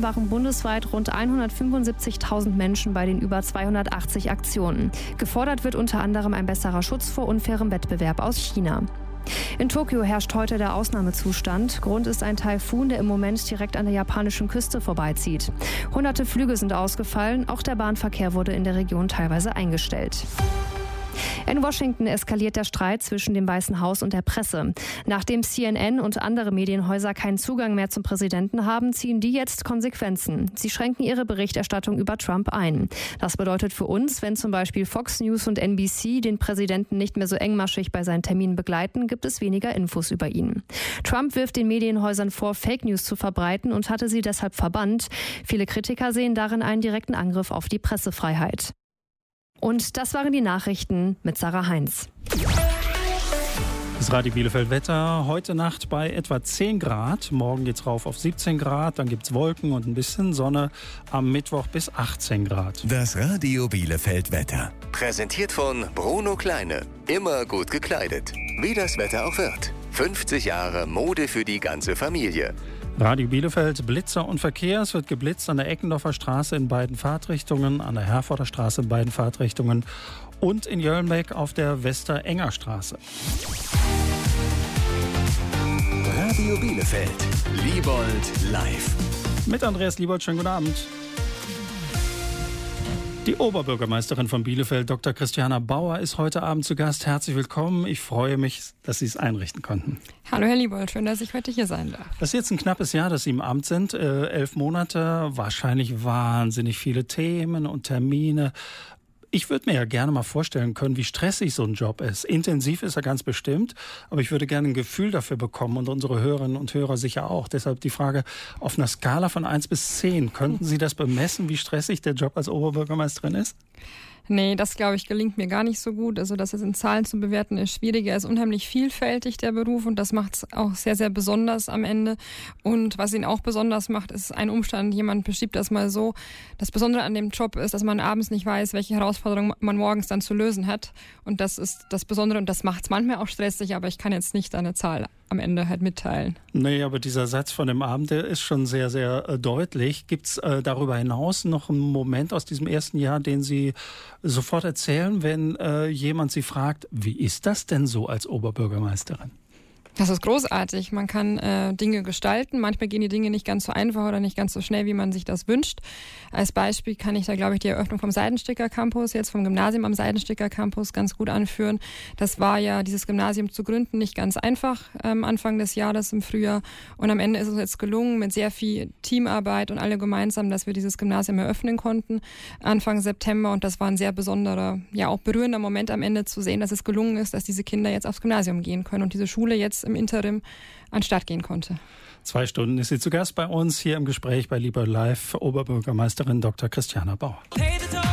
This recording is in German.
waren bundesweit rund 175.000 Menschen bei den über 280 Aktionen. Gefordert wird unter anderem ein besserer Schutz vor unfairem Wettbewerb aus China. In Tokio herrscht heute der Ausnahmezustand. Grund ist ein Taifun, der im Moment direkt an der japanischen Küste vorbeizieht. Hunderte Flüge sind ausgefallen, auch der Bahnverkehr wurde in der Region teilweise eingestellt. In Washington eskaliert der Streit zwischen dem Weißen Haus und der Presse. Nachdem CNN und andere Medienhäuser keinen Zugang mehr zum Präsidenten haben, ziehen die jetzt Konsequenzen. Sie schränken ihre Berichterstattung über Trump ein. Das bedeutet für uns, wenn zum Beispiel Fox News und NBC den Präsidenten nicht mehr so engmaschig bei seinen Terminen begleiten, gibt es weniger Infos über ihn. Trump wirft den Medienhäusern vor, Fake News zu verbreiten und hatte sie deshalb verbannt. Viele Kritiker sehen darin einen direkten Angriff auf die Pressefreiheit. Und das waren die Nachrichten mit Sarah Heinz. Das Radio Bielefeld Wetter heute Nacht bei etwa 10 Grad. Morgen geht es rauf auf 17 Grad, dann gibt es Wolken und ein bisschen Sonne. Am Mittwoch bis 18 Grad. Das Radio Bielefeld Wetter. Präsentiert von Bruno Kleine. Immer gut gekleidet. Wie das Wetter auch wird. 50 Jahre Mode für die ganze Familie. Radio Bielefeld, Blitzer und Verkehr. Es wird geblitzt an der Eckendorfer Straße in beiden Fahrtrichtungen, an der Herforder Straße in beiden Fahrtrichtungen und in Jöllenbeck auf der Westerenger Straße. Radio Bielefeld, Liebold live. Mit Andreas Liebold, schönen guten Abend. Die Oberbürgermeisterin von Bielefeld, Dr. Christiana Bauer, ist heute Abend zu Gast. Herzlich willkommen. Ich freue mich, dass Sie es einrichten konnten. Hallo Herr Liebold, schön, dass ich heute hier sein darf. Das ist jetzt ein knappes Jahr, dass Sie im Amt sind. 11 Monate, wahrscheinlich wahnsinnig viele Themen und Termine. Ich würde mir ja gerne mal vorstellen können, wie stressig so ein Job ist. Intensiv ist er ganz bestimmt, aber ich würde gerne ein Gefühl dafür bekommen und unsere Hörerinnen und Hörer sicher auch. Deshalb die Frage, auf einer Skala von 1 bis 10, könnten Sie das bemessen, wie stressig der Job als Oberbürgermeisterin ist? Nee, das glaube ich gelingt mir gar nicht so gut. Also das jetzt in Zahlen zu bewerten ist schwierig. Er ist unheimlich vielfältig, der Beruf, und das macht es auch sehr, sehr besonders am Ende. Und was ihn auch besonders macht, ist ein Umstand, jemand beschreibt das mal so. Das Besondere an dem Job ist, dass man abends nicht weiß, welche Herausforderungen man morgens dann zu lösen hat. Und das ist das Besondere, und das macht es manchmal auch stressig, aber ich kann jetzt nicht eine Zahl am Ende halt mitteilen. Nee, aber dieser Satz von dem Abend, der ist schon sehr, sehr deutlich. Gibt es darüber hinaus noch einen Moment aus diesem ersten Jahr, den Sie sofort erzählen, wenn jemand Sie fragt, wie ist das denn so als Oberbürgermeisterin? Das ist großartig. Man kann Dinge gestalten. Manchmal gehen die Dinge nicht ganz so einfach oder nicht ganz so schnell, wie man sich das wünscht. Als Beispiel kann ich da, glaube ich, die Eröffnung vom Seidensticker Campus, jetzt vom Gymnasium am Seidensticker Campus, ganz gut anführen. Das war ja, dieses Gymnasium zu gründen, nicht ganz einfach Anfang des Jahres im Frühjahr. Und am Ende ist es jetzt gelungen, mit sehr viel Teamarbeit und alle gemeinsam, dass wir dieses Gymnasium eröffnen konnten, Anfang September. Und das war ein sehr besonderer, ja auch berührender Moment am Ende zu sehen, dass es gelungen ist, dass diese Kinder jetzt aufs Gymnasium gehen können und diese Schule jetzt im Interim an den Start gehen konnte. 2 Stunden ist sie zu Gast bei uns hier im Gespräch bei Liebold Live, Oberbürgermeisterin Dr. Christiana Bauer.